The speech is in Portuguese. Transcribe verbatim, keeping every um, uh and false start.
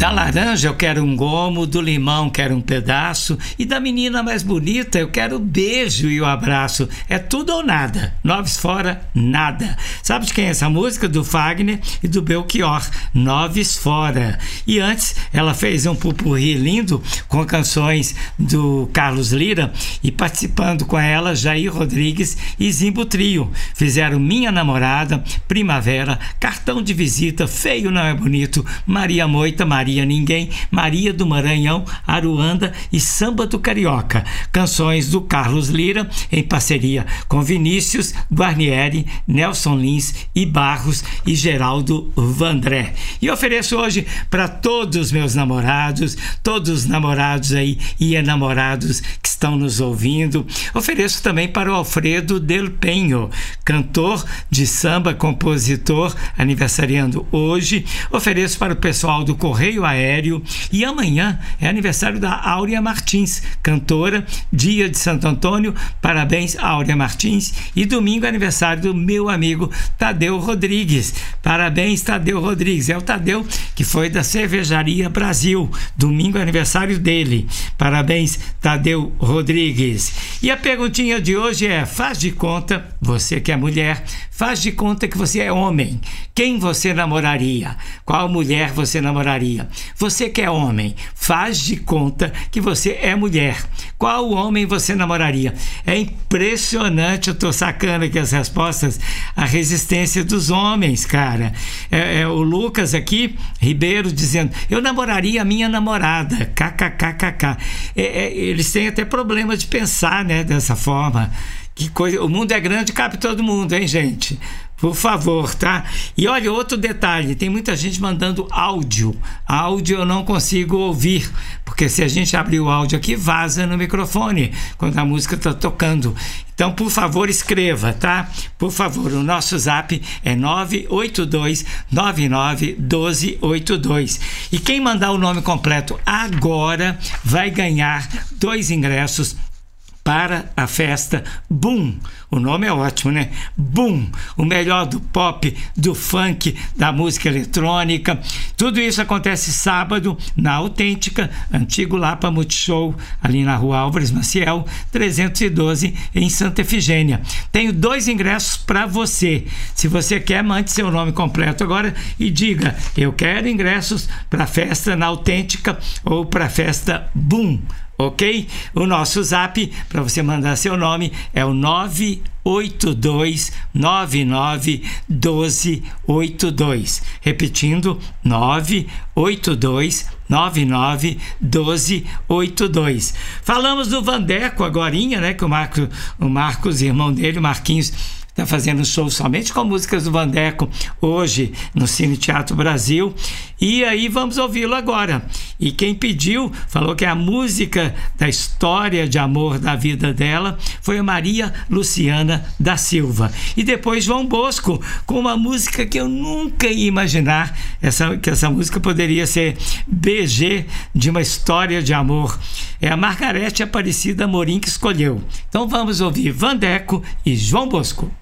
Da laranja eu quero um gomo, do limão quero um pedaço e da menina mais bonita eu quero o beijo e o abraço. É tudo ou nada. Noves fora, nada. Sabe de quem é essa música? Do Fagner e do Belchior. Noves fora. E antes ela fez um pupurri lindo com canções do Carlos Lyra e participando com ela Jair Rodrigues e Zimbo Trio. Fizeram Minha Namorada, Primavera, Cartão de Visita, Feio Não É Bonito, Maria Moita, Maria Ninguém, Maria do Maranhão, Aruanda e Samba do Carioca. Canções do Carlos Lyra em parceria com Vinícius Guarnieri, Nelson Lins e Barros e Geraldo Vandré. E ofereço hoje para todos os meus namorados, todos os namorados aí e enamorados que estão nos ouvindo. Ofereço também para o Alfredo Del Penho, cantor de samba, compositor, aniversariando hoje. Ofereço para o pessoal do Correio Aéreo e amanhã é aniversário da Áurea Martins, cantora, dia de Santo Antônio, parabéns Áurea Martins, e domingo é aniversário do meu amigo Tadeu Rodrigues, parabéns Tadeu Rodrigues, é o Tadeu que foi da Cervejaria Brasil, domingo é aniversário dele, parabéns Tadeu Rodrigues. E a perguntinha de hoje é: faz de conta, você que é mulher, faz de conta que você é homem, quem você namoraria? Qual mulher você namoraria? Você que é homem, faz de conta que você é mulher. Qual homem você namoraria? É impressionante, eu tô sacando aqui as respostas, a resistência dos homens, cara. É, é o Lucas aqui, Ribeiro, dizendo: eu namoraria a minha namorada, kkkk. É, é, eles têm até problema de pensar, né, dessa forma. Que coisa, o mundo é grande, cabe todo mundo, hein, gente? Por favor, tá? E olha, outro detalhe, tem muita gente mandando áudio. Áudio eu não consigo ouvir, porque se a gente abrir o áudio aqui, vaza no microfone quando a música está tocando. Então, por favor, escreva, tá? Por favor, o nosso zap é nove oito dois nove nove um dois oito dois. E quem mandar o nome completo agora vai ganhar dois ingressos para a festa Boom. O nome é ótimo, né? Boom, o melhor do pop, do funk, da música eletrônica. Tudo isso acontece sábado na Autêntica, antigo Lapa Multishow, ali na Rua Álvares Maciel, trezentos e doze, em Santa Efigênia. Tenho dois ingressos para você. Se você quer, mande seu nome completo agora e diga: eu quero ingressos para a festa na Autêntica ou para a festa Boom. Ok? O nosso zap para você mandar seu nome é o nove oito dois nove nove um dois oito dois. Repetindo, nove oito dois nove nove um dois oito dois. Falamos do Vandeco agorinha, né? Que o Marcos, o Marcos, irmão dele, o Marquinhos, está fazendo um show somente com músicas do Vandeco hoje no Cine Teatro Brasil. E aí vamos ouvi-lo agora. E quem pediu, falou que a música da história de amor da vida dela foi a Maria Luciana da Silva. E depois João Bosco, com uma música que eu nunca ia imaginar essa, que essa música poderia ser B G de uma história de amor. É a Margarete Aparecida Amorim que escolheu. Então vamos ouvir Vandeco e João Bosco.